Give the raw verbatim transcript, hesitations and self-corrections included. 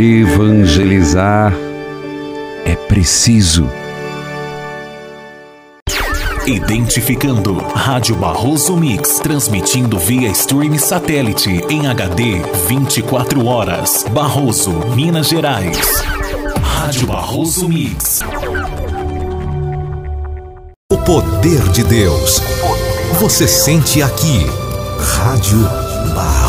Evangelizar é preciso. Identificando Rádio Barroso Mix, transmitindo via stream satélite em H D vinte e quatro horas. Barroso, Minas Gerais. Rádio Barroso Mix. O poder de Deus. Você sente aqui. Rádio Barroso.